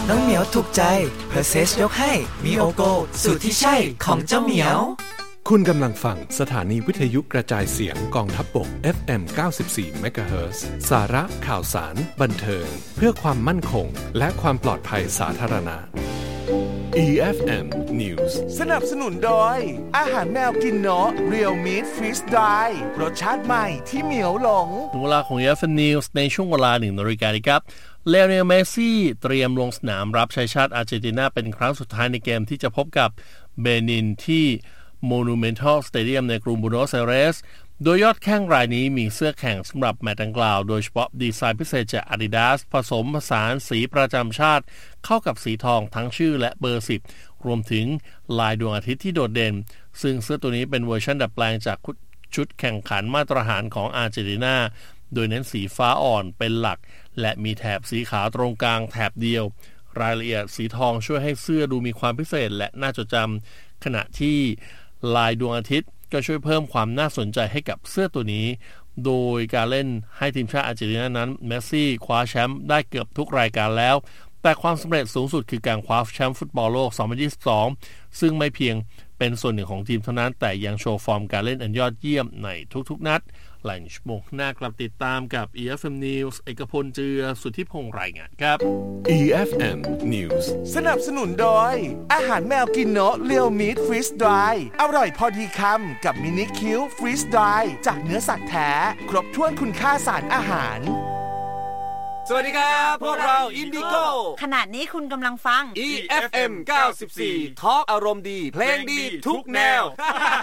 น้องเหมียวถูกใจเพอร์เซสยกให้มีโอโกสูตรที่ใช่ของเจ้าเหมียวคุณกำลังฟังสถานีวิทยุกระจายเสียงกองทัพบก FM 94 MHz สาระข่าวสารบันเทิงเพื่อความมั่นคงและความปลอดภัยสาธารณะ EFM News สนับสนุนโดยอาหารแมวกินเนาะ Real Meat Freeze Dry รสชาติใหม่ที่เหมียวหลงเวลาของ EFM News ในช่วงเวลา 1:00 น.ครับเลโอเนล เมสซี่เตรียมลงสนามรับใช้ชาติอาร์เจนตินาเป็นครั้งสุดท้ายในเกมที่จะพบกับเบนินที่ Monumental Stadium ในกรุงบูโนสไอเรสโดยยอดแข้งรายนี้มีเสื้อแข่งสำหรับแมตช์ดังกล่าวโดยเฉพาะดีไซน์พิเศษจาก Adidas ผสมผสานสีประจำชาติเข้ากับสีทองทั้งชื่อและเบอร์ 10 รวมถึงลายดวงอาทิตย์ที่โดดเด่นซึ่งเสื้อตัวนี้เป็นเวอร์ชันดัดแปลงจากชุดแข่งขันมาตรฐานของอาร์เจนตินาโดยเน้นสีฟ้าอ่อนเป็นหลักและมีแถบสีขาวตรงกลางแถบเดียวรายละเอียดสีทองช่วยให้เสื้อดูมีความพิเศษและน่าจดจำขณะที่ลายดวงอาทิตย์ก็ช่วยเพิ่มความน่าสนใจให้กับเสื้อตัวนี้โดยการเล่นให้ทีมชาติอาร์เจนตินานั้นเมสซี่คว้าแชมป์ได้เกือบทุกรายการแล้วแต่ความสำเร็จสูงสุดคือการคว้าแชมป์ฟุตบอลโลก 2022 ซึ่งไม่เพียงเป็นส่วนหนึ่งของทีมเท่านั้นแต่ยังโชว์ฟอร์มการเล่นอันยอดเยี่ยมในทุกๆนัดหลังชั่วโมงหน้ากลับติดตามกับ EFM News เอกพลเจือสุทธิพงษ์รายงานครับ EFM News สนับสนุนโดยอาหารแมวกินเนาะ Real Meat Freeze Dry อร่อยพอดีคำกับมินิคิว Freeze Dry จากเนื้อสัตว์แท้ครบถ้วนคุณค่าสารอาหารสวัสดีครับพวกเราอินดิโก้ขณะนี้คุณกำลังฟัง EFM 94 ทอล์กอารมณ์ดีเพลงดีทุกแนว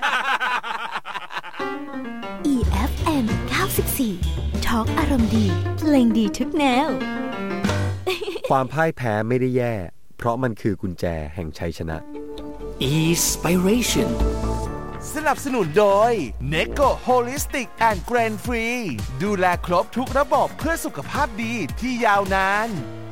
EFM 94 ทอล์กอารมณ์ดีเพลงดีทุกแนวความพ่ายแพ้ไม่ได้แย่เพราะมันคือกุญแจแห่งชัยชนะ Inspiration สนับสนุนโดย Neko Holistic and Grain Free ดูแลครบทุกระบบเพื่อสุขภาพดีที่ยาวนาน